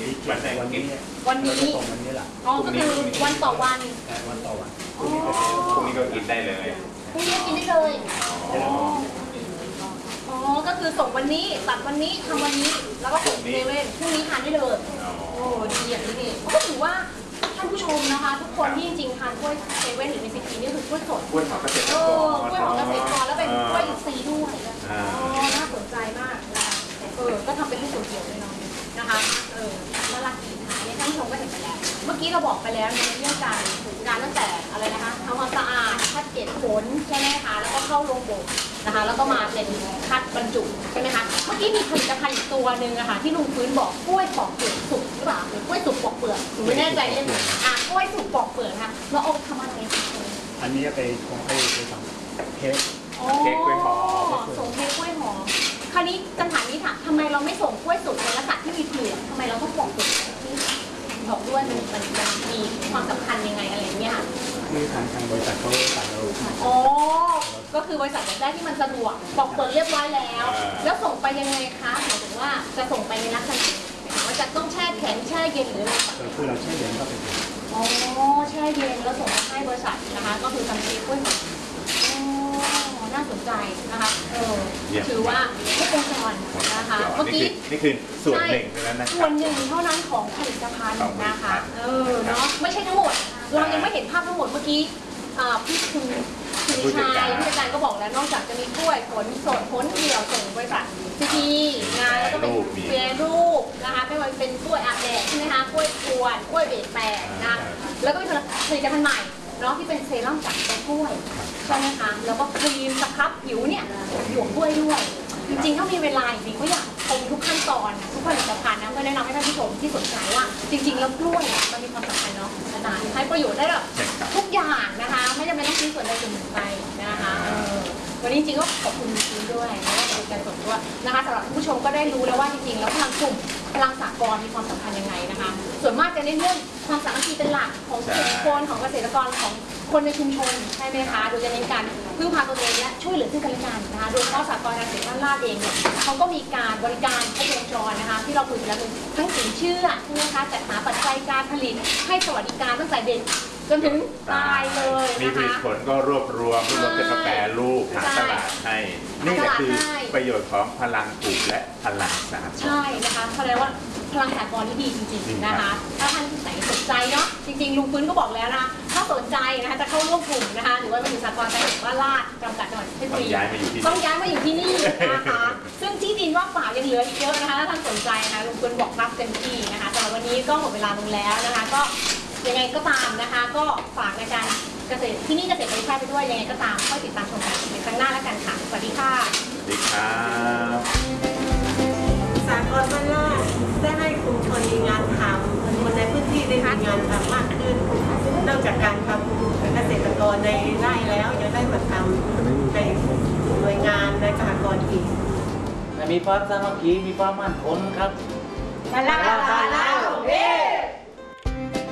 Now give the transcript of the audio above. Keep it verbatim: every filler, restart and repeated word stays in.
วันไหนวันนี้วันนี้ส่งวันนี้แหละอ๋อก็คือวันต่อวันวันต่อวันพรุ่งนี้ก็กินได้เลยพรุ่งนี้กินได้เลยอ๋อก็คือส่งวันนี้ตัดวันนี้ทำวันนี้แล้วก็ส่งเซเว่นพรุ่งนี้ทานได้เลยโอ้ดีอย่างนี้นี่ก็ถือว่าท่านผู้ชมนะคะทุกคนที่จริงๆทานกล้วยเซเว่นหรือเมซิกีนี่คือกล้วยสดกล้วยของเกษตรกรกล้วยของเกษตรกรแล้วเป็นกล้วยอินทรีย์ด้วยอ๋อน่าสนใจมากนะคะเออก็ทำเป็นให้เขียวๆเลยเนาะนะคะเออน่ารักดีค่ะเนี่ยท่านผู้ชมก็เห็นไปแล้วเมื่อกี้เราบอกไปแล้วในเรื่องการการตั้งแต่อะไรนะคะทำความสะอาดคัดเกล็ดผลใช่ไหมคะแล้วก็เข้าโรงบ่มนะคะแล้วก็มาเป็นคัดบรรจุใช่ไหมคะเมื่อกี้มีผลิตภัณฑ์อีกตัวหนึ่งอะค่ะที่ลุงฟื้นบอกกล้วยปอกเปลือกสุกหรือเปล่าหรือกล้วยสุกปอกเปลือกหนูไม่แน่ใจเรื่องอ่ะกล้วยสุกปอกเปลือกค่ะเราเอาทำอะไรคะอันนี้ไปคงไปไปทำเค้กเค้กกล้วยหอมส่งเค้กกล้วยหอมคราวนี้คำถามนี้ค่ะทำไมเราไม่ส่งกล้วยสุกในลักษณะที่มีเปลือกทำไมเราต้องปอกเปลือกบอกด้วยมันมันมันมีความสำคัญยังไงอะไรอย่างเงี้ยค่ะคือทางทางบริษัทเขาสั่งเราอ๋อก็คือบริษัทอยากได้ที่มันสะดวกปอกเปลือกเรียบร้อยแล้วแล้วส่งไปยังไงคะหมายถึงว่าจะส่งไปในลักษณะว่าจะต้องแช่แข็งแช่เย็นหรืออะไรคือเราแช่เย็นก็เป็นอ๋อแช่เย็นแล้วส่งมาให้บริษัทนะคะก็คือทำเค้กกล้วยหอมน่าสนใจนะคะเออถือว่าทุกองค์กรนะคะเมื่อกี้นี่คือส่วนหนึ่งเท่านั้นนะส่วนหนึ่งเท่านั้นของผลิตภัณฑ์นะคะเออเนาะไม่ใช่ทั้งหมดเรายังไม่เห็นภาพทั้งหมดเมื่อกี้พี่คุณคุณชายผู้จัดการก็บอกแล้วนอกจากจะมีกล้วยผลสดผลเดี่ยวส่งบริษัทซีพีงานแล้วก็เป็นเปลี่ยนรูปนะคะไม่ว่าเป็นกล้วยอาแดดใช่ไหมคะกล้วยกวนกล้วยเบรแปงนะแล้วก็มีผลิตภัณฑ์ใหม่เนาะที่เป็นเซรั่มจากใบกล้วยใช่ไหมคะแล้วก็ครีมสครับผิวเนี่ยหยวกกล้วยด้วยจริงๆถ้ามีเวลาจริงๆก็อยากชมทุกขั้นตอนทุกผลิตภัณฑ์นะเพื่อแนะนำให้ท่านผู้ชมที่สนใจว่าจริงๆแล้วกล้วยมันมีความสำคัญเนาะอาจารย์ใช้ประโยชน์ได้แบบทุกอย่างนะคะไม่จำเป็นต้องซื้อส่วนใดส่วนหนึ่งไปนะคะวันนี้จริงๆก็ขอบคุณคุณด้วยแล้วก็บริการสดด้วยนะคะสำหรับผู้ชมก็ได้รู้แล้วว่าจริงๆแล้วพลังกลุ่มพลังสากลมีความสำคัญยังไงนะคะส่วนมากจะเน้นเรื่องความสามัคคีเป็นหลักของชุมชนของเกษตรกรของคนในชุมชนใช่ไหมคะโดยจะเน้นการพึ่งพาตัวเองและช่วยเหลือซึ่งกันและกันนะคะโดยเฉพาะสากลการเกษตรบ้านลาดเองเนี่ยเขาก็มีการบริการครบวงจรนะคะที่เราคุยกันแล้วเป็นทั้งสินเชื่อใช่ไหมคะจัดหาปัจจัยการผลิตให้สวัสดิการตั้งแต่เด็กจนถึงตายเลยนะคะมีผลิตผลก็รวบรวมรวบรวมเป็นกาแฟรูปหาตลาดให้นี่แหละคือประโยชน์ของพลังกลุ่มและพลังสากลใช่นะคะแสดงว่าพลังสากลที่ดีจริงๆนะคะถ้าท่านไหนสนใจเนาะจริงๆลุงฟื้นก็บอกแล้วนะถ้าสนใจนะคะจะเข้าร่วมกลุ่มนะคะหรือว่ามาอยู่สากลการเกษตรบ้านลาดจำกัดจังหวัดเพชรบุรีต้องย้ายมาอยู่ที่นี่นะคะซึ่งที่ดินว่างเปล่ายังเหลืออีกเยอะนะคะถ้าท่านสนใจนะลุงฟื้นบอกรับเต็มที่นะคะสำหรับวันนี้ก็หมดเวลาลงแล้วนะคะก็ยังไงก็ตามนะคะก็ฝากในการเกษตรที่นี่เกษตรบริการไปด้วยยังไงก็ตามค่อยติดตามชมกันในครั้งหน้าแล้วกันค่ะสวัสดีค่ะสวัสดีครับสากลบ้านลาดได้ให้ชุมชนมีงานทำคนในพื้นที่ได้มีงานทำมากขึ้นนอกจากการทำเกษตรกรในไร่แล้วยังได้มาทำในหน่วยงานในสหกรณ์อีกมีความสามัคคีมีความมั่นคงครับมาลาลาลาเ